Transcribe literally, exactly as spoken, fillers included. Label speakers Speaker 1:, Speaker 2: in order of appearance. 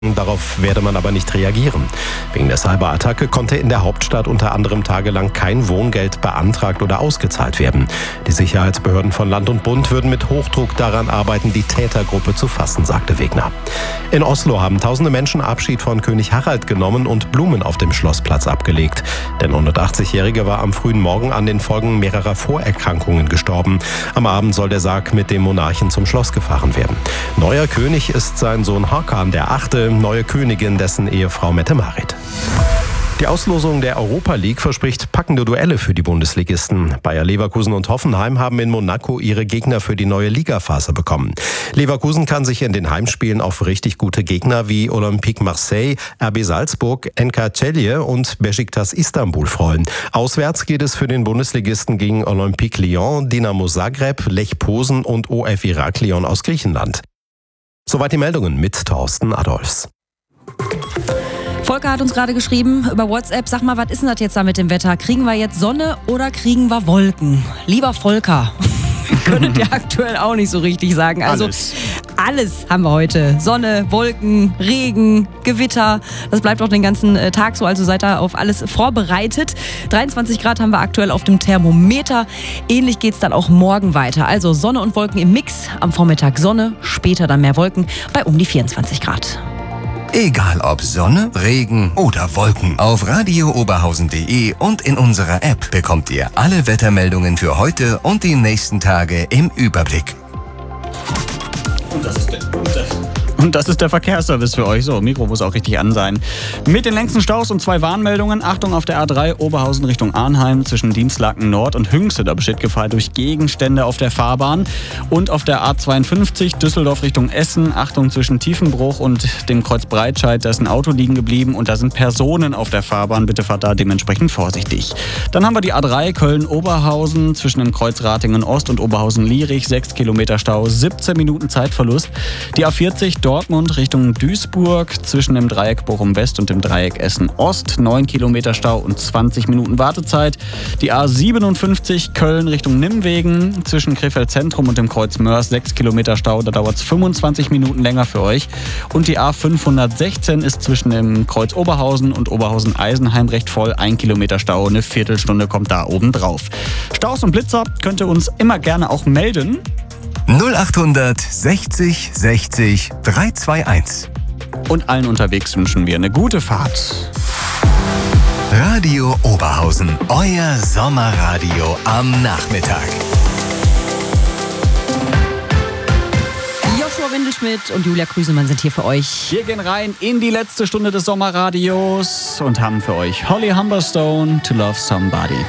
Speaker 1: Darauf werde man aber nicht reagieren. Wegen der Cyberattacke konnte in der Hauptstadt unter anderem tagelang kein Wohngeld beantragt oder ausgezahlt werden. Die Sicherheitsbehörden von Land und Bund würden mit Hochdruck daran arbeiten, die Tätergruppe zu fassen, sagte Wegner. In Oslo haben tausende Menschen Abschied von König Harald genommen und Blumen auf dem Schlossplatz abgelegt. Der neunundachtzigjährige war am frühen Morgen an den Folgen mehrerer Vorerkrankungen gestorben. Am Abend soll der Sarg mit dem Monarchen zum Schloss gefahren werden. Neuer König ist sein Sohn Hakan der Achte. Neue Königin dessen Ehefrau Mette-Marit. Die Auslosung der Europa League verspricht packende Duelle für die Bundesligisten. Bayer Leverkusen und Hoffenheim haben in Monaco ihre Gegner für die neue Ligaphase bekommen. Leverkusen kann sich in den Heimspielen auf richtig gute Gegner wie Olympique Marseille, R B Salzburg, N K Celje und Beşiktaş Istanbul freuen. Auswärts geht es für den Bundesligisten gegen Olympique Lyon, Dinamo Zagreb, Lech Posen und O F Heraklion aus Griechenland. Soweit die Meldungen mit Thorsten Adolfs.
Speaker 2: Volker hat uns gerade geschrieben über WhatsApp, sag mal, was ist denn das jetzt da mit dem Wetter? Kriegen wir jetzt Sonne oder kriegen wir Wolken? Lieber Volker, wir können ja aktuell auch nicht so richtig sagen. Also alles. alles haben wir heute. Sonne, Wolken, Regen, Gewitter. Das bleibt auch den ganzen Tag so, also seid da auf alles vorbereitet. dreiundzwanzig Grad haben wir aktuell auf dem Thermometer. Ähnlich geht's dann auch morgen weiter. Also Sonne und Wolken im Mix. Am Vormittag Sonne, später dann mehr Wolken bei um die vierundzwanzig Grad.
Speaker 3: Egal ob Sonne, Regen oder Wolken. Auf radio oberhausen punkt de und in unserer App bekommt ihr alle Wettermeldungen für heute und die nächsten Tage im Überblick.
Speaker 4: Und das ist der, und das. Und das ist der Verkehrsservice für euch. So, Mikro muss auch richtig an sein. Mit den längsten Staus und zwei Warnmeldungen. Achtung auf der A drei Oberhausen Richtung Arnheim zwischen Dienstlaken Nord und Hünxe. Da besteht Gefahr durch Gegenstände auf der Fahrbahn. Und auf der A zweiundfünfzig Düsseldorf Richtung Essen. Achtung zwischen Tiefenbruch und dem Kreuz Breitscheid. Da ist ein Auto liegen geblieben und da sind Personen auf der Fahrbahn. Bitte fahrt da dementsprechend vorsichtig. Dann haben wir die A drei Köln-Oberhausen zwischen dem Kreuz Ratingen Ost und Oberhausen-Lierich. sechs Kilometer Stau, siebzehn Minuten Zeitverlust. Die A vierzig Dortmund Richtung Duisburg zwischen dem Dreieck Bochum West und dem Dreieck Essen Ost. neun Kilometer Stau und zwanzig Minuten Wartezeit. Die A siebenundfünfzig Köln Richtung Nimwegen zwischen Krefeld Zentrum und dem Kreuz Mörs. sechs Kilometer Stau, da dauert es fünfundzwanzig Minuten länger für euch. Und die A fünfhundertsechzehn ist zwischen dem Kreuz Oberhausen und Oberhausen-Eisenheim recht voll. ein Kilometer Stau, eine Viertelstunde kommt da oben drauf. Staus und Blitzer könnt ihr uns immer gerne auch melden.
Speaker 3: null achthundert sechzig sechzig dreihunderteinundzwanzig.
Speaker 4: Und allen unterwegs wünschen wir eine gute Fahrt.
Speaker 3: Radio Oberhausen, euer Sommerradio am Nachmittag.
Speaker 2: Joshua Windelschmidt und Julia Krüsemann sind hier für euch.
Speaker 4: Wir gehen rein in die letzte Stunde des Sommerradios und haben für euch Holly Humberstone, To Love Somebody.